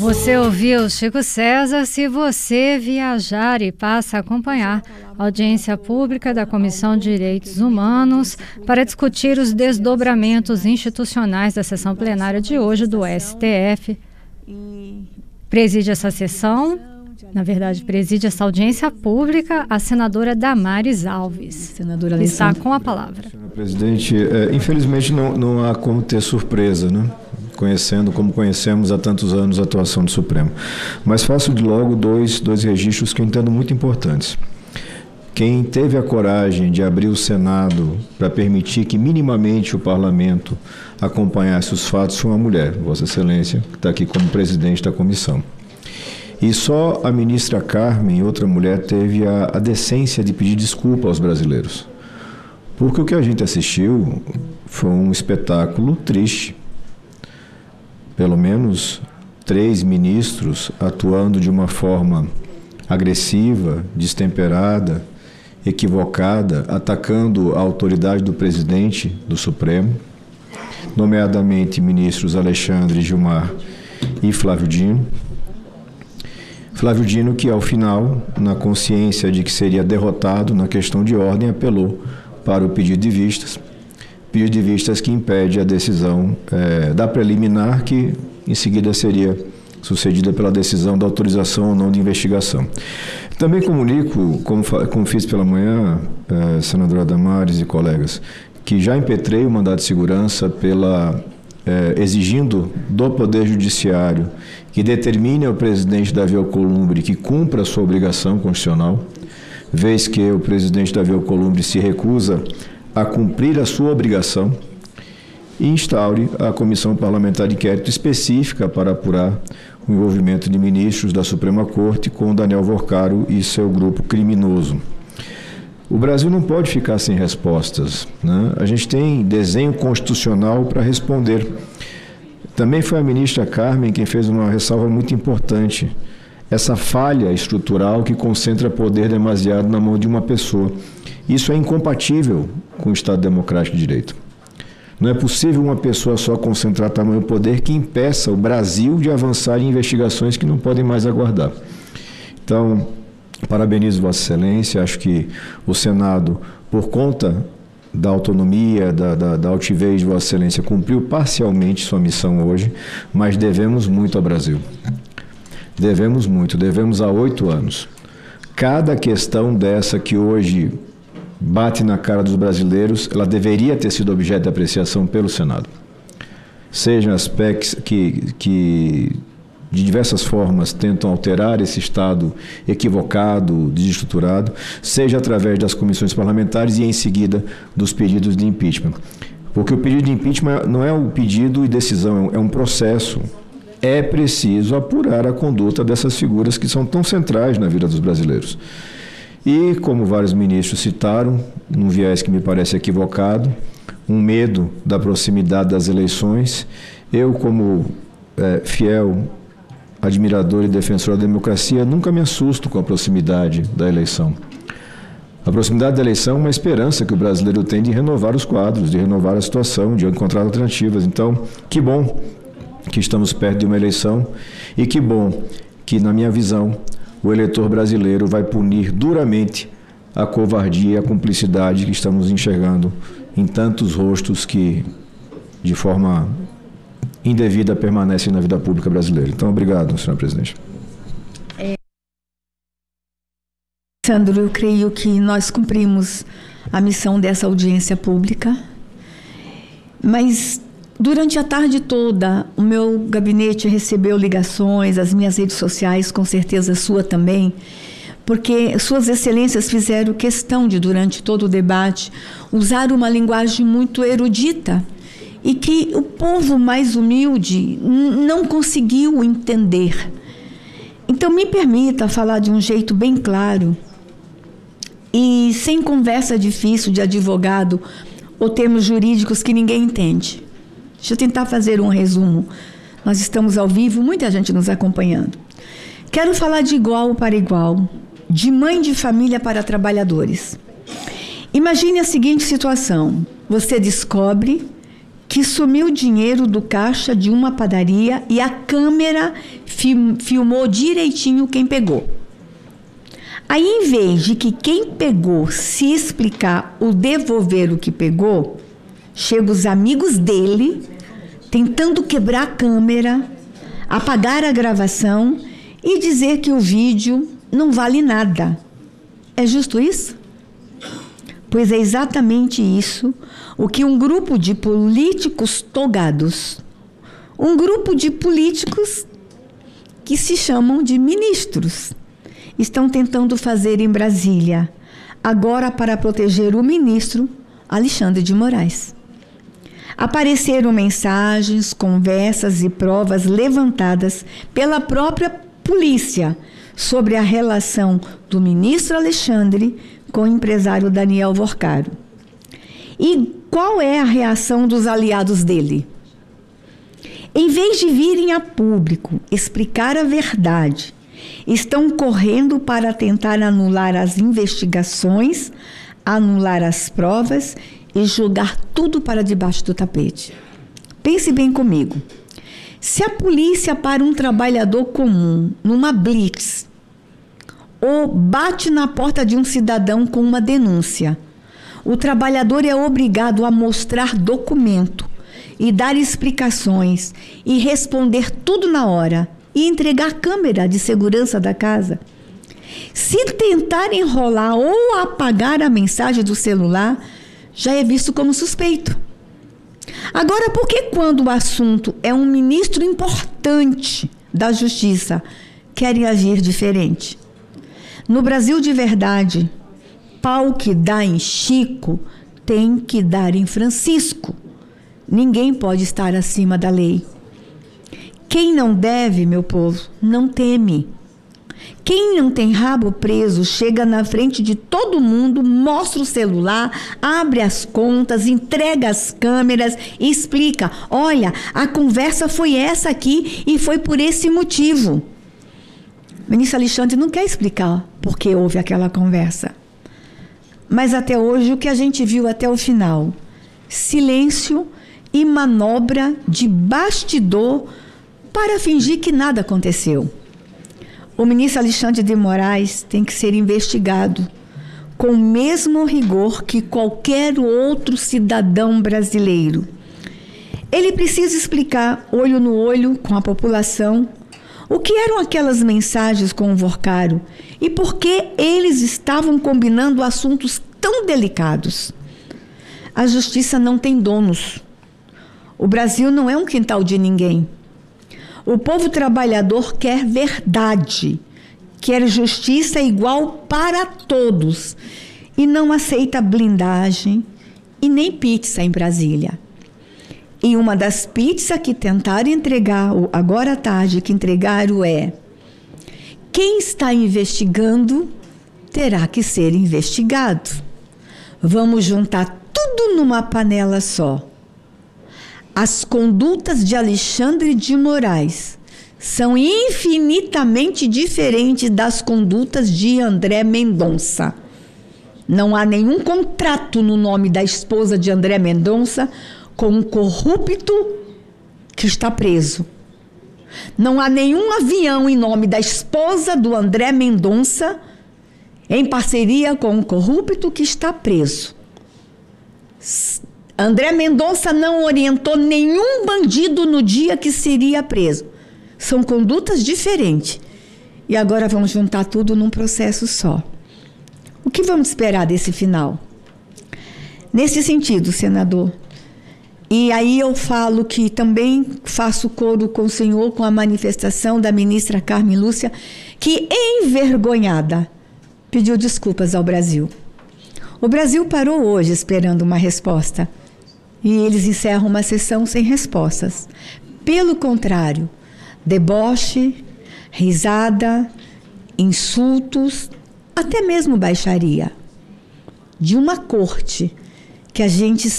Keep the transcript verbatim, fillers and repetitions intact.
Você ouviu Chico César? Se você viajar e passa a acompanhar a audiência pública da Comissão de Direitos Humanos para discutir os desdobramentos institucionais da sessão plenária de hoje do S T F. Preside essa sessão, na verdade, preside essa audiência pública a senadora Damares Alves. Senadora está com a palavra. Senhora presidente, é, infelizmente não, não há como ter surpresa, né? Conhecendo como conhecemos há tantos anos a atuação do Supremo. Mas faço de logo dois, dois registros que eu entendo muito importantes. Quem teve a coragem de abrir o Senado para permitir que minimamente o Parlamento acompanhasse os fatos foi uma mulher, Vossa Excelência, que está aqui como presidente da comissão. E só a ministra Carmen, outra mulher, teve a, a decência de pedir desculpa aos brasileiros. Porque o que a gente assistiu foi um espetáculo triste. Pelo menos três ministros atuando de uma forma agressiva, destemperada, equivocada, atacando a autoridade do presidente do Supremo, nomeadamente ministros Alexandre, Gilmar e Flávio Dino. Flávio Dino que, ao final, na consciência de que seria derrotado na questão de ordem, apelou para o pedido de vistas. Pedido de vistas que impede a decisão é, da preliminar, que em seguida seria sucedida pela decisão da autorização ou não de investigação. Também comunico, como, como fiz pela manhã, é, senadora Damares e colegas, que já impetrei o mandado de segurança pela, é, exigindo do Poder Judiciário que determine ao presidente Davi Alcolumbre que cumpra a sua obrigação constitucional, vez que o presidente Davi Alcolumbre se recusa a cumprir a sua obrigação e instaure a Comissão Parlamentar de Inquérito específica para apurar o envolvimento de ministros da Suprema Corte com Daniel Vorcaro e seu grupo criminoso. O Brasil não pode ficar sem respostas, né? A gente tem desenho constitucional para responder. Também foi a ministra Carmen quem fez uma ressalva muito importante. Essa falha estrutural que concentra poder demasiado na mão de uma pessoa. Isso é incompatível com o Estado Democrático de Direito. Não é possível uma pessoa só concentrar tamanho poder que impeça o Brasil de avançar em investigações que não podem mais aguardar. Então, parabenizo Vossa Excelência, acho que o Senado, por conta da autonomia, da, da, da altivez de Vossa Excelência, cumpriu parcialmente sua missão hoje, mas devemos muito ao Brasil. Devemos muito, devemos há oito anos. Cada questão dessa que hoje bate na cara dos brasileiros, ela deveria ter sido objeto de apreciação pelo Senado. Sejam as P E Cs que, que de diversas formas tentam alterar esse Estado equivocado, desestruturado, seja através das comissões parlamentares e em seguida dos pedidos de impeachment. Porque o pedido de impeachment não é um pedido e decisão, é um processo. É preciso apurar a conduta dessas figuras que são tão centrais na vida dos brasileiros. E, como vários ministros citaram, num viés que me parece equivocado, um medo da proximidade das eleições, eu, como é, fiel admirador e defensor da democracia, nunca me assusto com a proximidade da eleição. A proximidade da eleição é uma esperança que o brasileiro tem de renovar os quadros, de renovar a situação, de encontrar alternativas. Então, que bom que estamos perto de uma eleição e que bom que, na minha visão, o eleitor brasileiro vai punir duramente a covardia e a cumplicidade que estamos enxergando em tantos rostos que, de forma indevida, permanecem na vida pública brasileira. Então, obrigado, senhora presidente. É, Sandro, eu creio que nós cumprimos a missão dessa audiência pública, mas durante a tarde toda, o meu gabinete recebeu ligações, as minhas redes sociais, com certeza a sua também, porque Suas Excelências fizeram questão de, durante todo o debate, usar uma linguagem muito erudita e que o povo mais humilde não conseguiu entender. Então, me permita falar de um jeito bem claro e sem conversa difícil de advogado ou termos jurídicos que ninguém entende. Deixa eu tentar fazer um resumo. Nós estamos ao vivo, muita gente nos acompanhando. Quero falar de igual para igual, de mãe de família para trabalhadores. Imagine a seguinte situação. Você descobre que sumiu dinheiro do caixa de uma padaria e a câmera film, filmou direitinho quem pegou. Aí, em vez de que quem pegou se explicar ou devolver o que pegou, chegam os amigos dele tentando quebrar a câmera, apagar a gravação e dizer que o vídeo não vale nada. É justo isso? Pois é exatamente isso o que um grupo de políticos togados, um grupo de políticos que se chamam de ministros, estão tentando fazer em Brasília, agora para proteger o ministro Alexandre de Moraes. Apareceram mensagens, conversas e provas levantadas pela própria polícia sobre a relação do ministro Alexandre com o empresário Daniel Vorcaro. E qual é a reação dos aliados dele? Em vez de virem a público explicar a verdade, estão correndo para tentar anular as investigações, anular as provas e jogar tudo para debaixo do tapete. Pense bem comigo. Se a polícia para um trabalhador comum numa blitz ou bate na porta de um cidadão com uma denúncia, o trabalhador é obrigado a mostrar documento e dar explicações e responder tudo na hora e entregar a câmera de segurança da casa. Se tentar enrolar ou apagar a mensagem do celular, já é visto como suspeito. Agora, por que quando o assunto é um ministro importante da Justiça, querem agir diferente? No Brasil de verdade, pau que dá em Chico tem que dar em Francisco. Ninguém pode estar acima da lei. Quem não deve, meu povo, não teme. Quem não tem rabo preso chega na frente de todo mundo, mostra o celular, abre as contas, entrega as câmeras e explica: olha, a conversa foi essa aqui e foi por esse motivo. O ministro Alexandre não quer explicar por que houve aquela conversa. Mas até hoje o que a gente viu até o final: silêncio e manobra de bastidor para fingir que nada aconteceu. O ministro Alexandre de Moraes tem que ser investigado com o mesmo rigor que qualquer outro cidadão brasileiro. Ele precisa explicar, olho no olho com a população, o que eram aquelas mensagens com o Vorcaro e por que eles estavam combinando assuntos tão delicados. A justiça não tem donos. O Brasil não é um quintal de ninguém. O povo trabalhador quer verdade, quer justiça igual para todos e não aceita blindagem e nem pizza em Brasília. E uma das pizzas que tentaram entregar, agora à tarde, que entregaram é: quem está investigando terá que ser investigado. Vamos juntar tudo numa panela só. As condutas de Alexandre de Moraes são infinitamente diferentes das condutas de André Mendonça. Não há nenhum contrato no nome da esposa de André Mendonça com um corrupto que está preso. Não há nenhum avião em nome da esposa do André Mendonça em parceria com um corrupto que está preso. André Mendonça não orientou nenhum bandido no dia que seria preso. São condutas diferentes. E agora vamos juntar tudo num processo só. O que vamos esperar desse final? Nesse sentido, senador, e aí eu falo que também faço coro com o senhor com a manifestação da ministra Carmen Lúcia, que, envergonhada, pediu desculpas ao Brasil. O Brasil parou hoje esperando uma resposta. E eles encerram uma sessão sem respostas. Pelo contrário, deboche, risada, insultos, até mesmo baixaria. De uma corte que a gente